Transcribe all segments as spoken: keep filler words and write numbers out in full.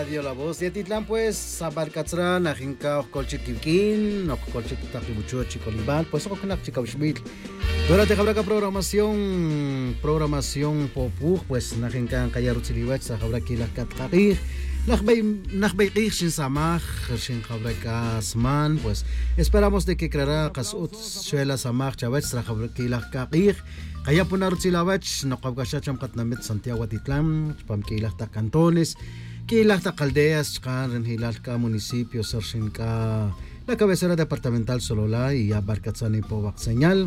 Radio La Voz de Atitlán, pues, Sabarcatzra, Najinka, Ocolchiquilquín, Ocolchiquitaquibucho, Chicolibán, pues, Ocolchiquitaquibucho. Durante la programación, programación Popú, pues, Najinka, Cayaruchilibach, Sajabraki, la Catcari, Najbei, Shin Samaj, Shin Jabraka Sman, pues, esperamos de que creará Casut, Shuela Samaj, Chavech, Sajabraki, la Cari. Kaya po narutsilawach, nakawkasya katnamit Santiago Atitlán, pamkilakta cantones, kilakta caldeas, kan hilalka municipio, sersinka, la cabecera departamental Sololá y Abarcatzani po señal.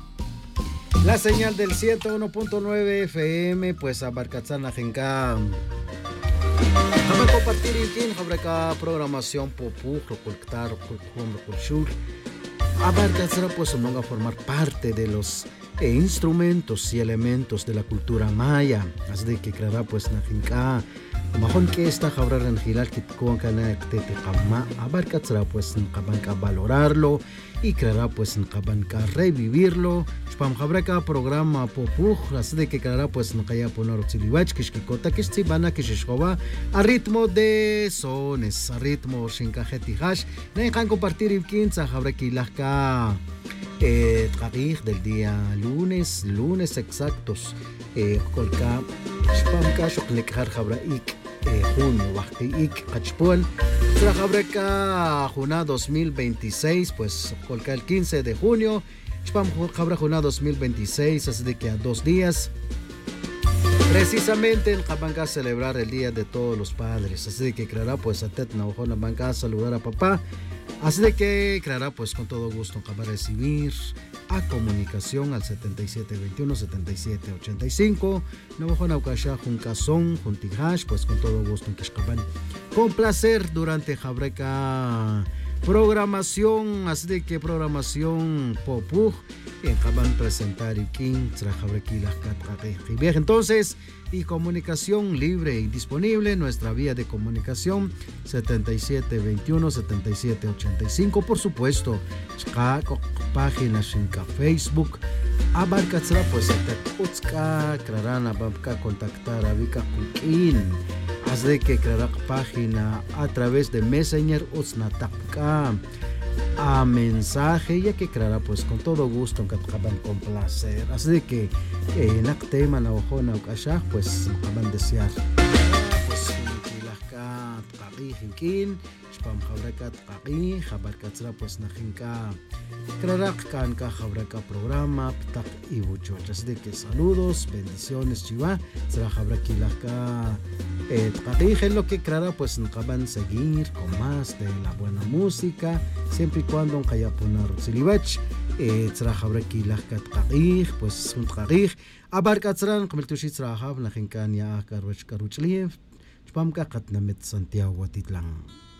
La señal del ciento uno punto nueve F M, pues Abarcatzana Jenka. Vamos a compartir en Jabreka programación Popú, Rocultar, Roculcum, Roculchur. Abarcatzana pues van a formar parte de los e instrumentos y elementos de la cultura maya, así de que creará pues Najinka, mejor que esta jabrar en Gilal que con canacte te cama, abarcatzara pues ncabanca valorarlo y creará pues ncabanca revivirlo, spam jabraca programa Popú, así de que creará pues nkaya poner utziliwach kishkikota kishtzibana kishishkova a ritmo de sones, a ritmo shinkajeti hash, nejan compartir ibkinza jabrakilaka. Eh, del día lunes, lunes exactos, eh, colca, spamka, shoklekhar jabraik, eh, junio, wakiik, kachpuan, trajabraca, juna dos mil veintiséis, pues colca el quince de junio, spam jabra juna dos mil veintiséis, así de que a dos días, precisamente en Jabanca celebrar el Día de Todos los Padres, así de que creará pues a Tetna Ojona Banca saludar a papá. Así de que creará pues con todo gusto para recibir a comunicación al setenta y siete veintiuno setenta y siete ochenta y cinco. Navajo Naukasha Juncazón, Juntijash, pues con todo gusto en Kishkaban. Con placer durante Jabreca programación, así de que programación Popú en Jaban presentar y King Trajabrequi las Catcaje. Entonces, y comunicación libre y disponible, nuestra vía de comunicación setenta y siete veintiuno setenta y siete ochenta y cinco, por supuesto, páginas en Facebook, Abarcatzra, pues Utska, Clarana, Babka, contactar a Vika Kukin. Haz de que creará página a través de Messenger Utsnatapka a mensaje, ya que creará pues con todo gusto en Catcaban con placer. Así de que en Actema na Ojona Okashah pues acaban desear pues Kilaka Tqaqi Hinkin Spam Jabraka Tqaqi Jabarkatzra pues Najinka creará Kanka Jabraka programa Ptak y Bucho. Así de que saludos, bendiciones Chiva, será Jabrakilaka Eh, en lo que creará pues acaban seguir con más de la buena música, siempre y cuando kaya poner silibach eh trajabraki lahkat qaqih pues un qaqih abarkatzran qmeltushi trajab la jinkania karuch karuchlief spamka qatnamet Santiago Atitlán.